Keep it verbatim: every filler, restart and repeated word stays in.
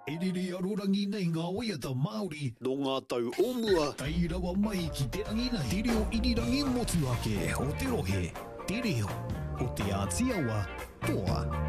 E rere arorangi nei ngā oiata Māori. No ngā tau o mua. Tai rawa mai ki te rangi nei. Te reo irirangi motu ake o te rohe. Te reo o te Ātiawa toa.